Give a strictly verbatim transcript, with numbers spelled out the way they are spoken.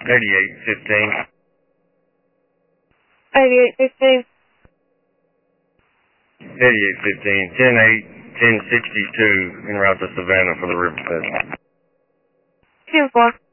eighty-eight fifteen. eighty-eight fifteen. eighty-eight fifteen. ten eight, ten sixty-two en route to Savannah for the River Fest. ten four.